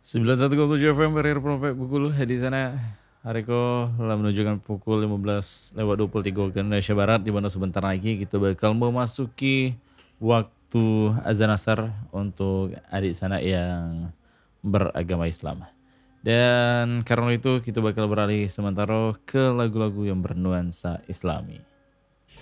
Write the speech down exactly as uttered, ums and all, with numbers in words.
sembilan puluh satu koma tujuh F M Karir Profek Bengkulu. Di sana Hariko telah menunjukkan pukul lima belas lewat dua puluh tiga waktu Indonesia Barat, di mana sebentar lagi kita bakal memasuki waktu azan asar untuk adik sana yang beragama Islam. Dan karena itu kita bakal beralih sementara ke lagu-lagu yang bernuansa Islami.